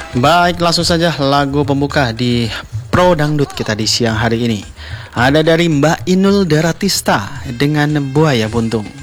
Baik, langsung saja lagu pembuka di Pro Dangdut kita di siang hari ini. Ada dari Mbak Inul Daratista dengan Buaya Buntung.